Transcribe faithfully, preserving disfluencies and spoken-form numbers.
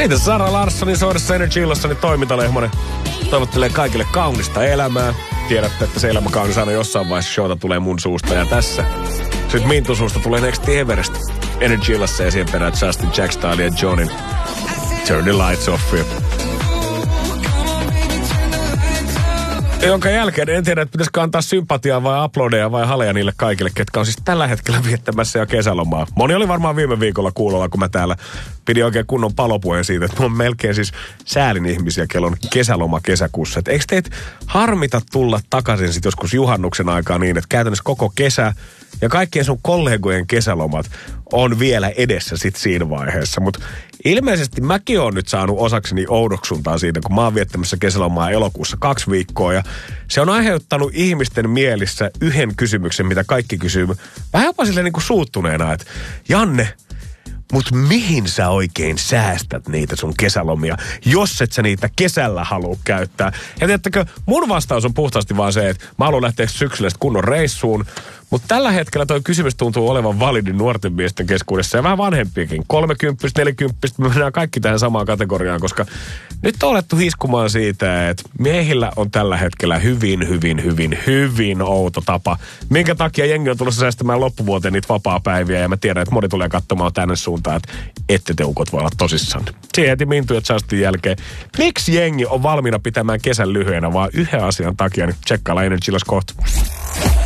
Siitä Sara Larssonin soidessa Energy Illassa, niin toimintalehmonen toivottelee kaikille kaunista elämää. Tiedätte, että se elämä kaunis aina jossain vaiheessa showta tulee mun suusta ja tässä. Sitten Mintun suusta tulee Next Everest Energy Illassa ja siihen perään Justin Jackstyle ja Johnin Turn the Lights Off. Jonka jälkeen en tiedä, että pitäisikö antaa sympatiaa vai aplodeja vai haleja niille kaikille, ketkä on siis tällä hetkellä viettämässä jo kesälomaa. Moni oli varmaan viime viikolla kuulolla, kun mä täällä pidin oikein kunnon palopuheen siitä, että mä oon melkein siis säälin ihmisiä, kello on kesäloma kesäkuussa. Et eikö teitä harmita tulla takaisin sit joskus juhannuksen aikaa niin, että käytännössä koko kesä ja kaikkien sun kollegojen kesälomat on vielä edessä sit siinä vaiheessa. Mutta ilmeisesti mäkin oon nyt saanut osakseni oudoksuntaa siitä, kun mä oon viettämässä kesälomaa elokuussa kaksi viikkoa. Ja se on aiheuttanut ihmisten mielissä yhden kysymyksen, mitä kaikki kysyy. Vähän jopa silleen niin kuin suuttuneena, että Janne, mut mihin sä oikein säästät niitä sun kesälomia, jos et sä niitä kesällä halua käyttää? Ja tiedättekö, mun vastaus on puhtaasti vaan se, että mä haluan lähteä syksyllä kunnon reissuun. Mutta tällä hetkellä toi kysymys tuntuu olevan validin nuorten miesten keskuudessa ja vähän vanhempiakin. Kolmekymppistä, nelikymppistä, me mennään kaikki tähän samaan kategoriaan, koska nyt on alettu hiskumaan siitä, että miehillä on tällä hetkellä hyvin, hyvin, hyvin, hyvin outo tapa. Minkä takia jengi on tulossa säästämään loppuvuoteen niitä vapaapäiviä ja mä tiedän, että moni tulee katsomaan tänne suuntaan, että ette te ukot voi olla tosissaan. Siihen heti Mintu ja Justin jälkeen. Miksi jengi on valmiina pitämään kesän lyhyenä vaan yhden asian takia, niin tsekkailla Energy Illassa kohta.